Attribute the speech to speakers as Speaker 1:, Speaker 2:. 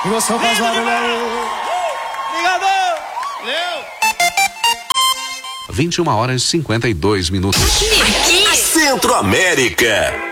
Speaker 1: E você faz barulho aí.
Speaker 2: Obrigado! Valeu!
Speaker 3: 21h52.
Speaker 4: Centro América.